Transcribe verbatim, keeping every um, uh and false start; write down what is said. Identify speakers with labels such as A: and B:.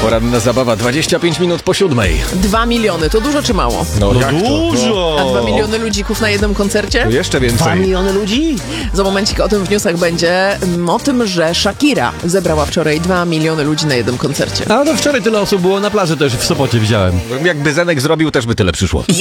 A: Poranna zabawa, dwadzieścia pięć minut po siódmej.
B: Dwa miliony, to dużo czy mało?
A: No,
C: No
A: jak to?
C: dużo!
B: A dwa miliony ludzików na jednym koncercie?
A: No, jeszcze
C: Dwa
A: więcej.
C: miliony ludzi?
B: Za momencik o tym w newsach będzie, mm, o tym, że Shakira zebrała wczoraj dwa miliony ludzi na jednym koncercie.
C: A no wczoraj tyle osób było na plaży, też w Sopocie widziałem.
A: Jakby Zenek zrobił, też by tyle przyszło.